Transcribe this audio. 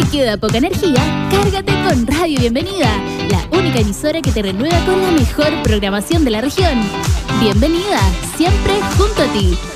¿Te queda poca energía? Cárgate con Radio Bienvenida, la única emisora que te renueva con la mejor programación de la región. Bienvenida, siempre junto a ti.